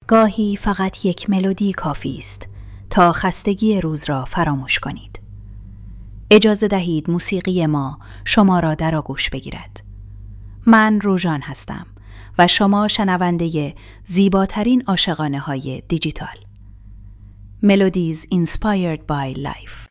گاهی فقط یک ملودی کافی است تا خستگی روز را فراموش کنید. اجازه دهید موسیقی ما شما را در آغوش بگیرد. من روژان هستم و شما شنونده زیباترین عاشقانه های دیجیتال. Melodies inspired by life.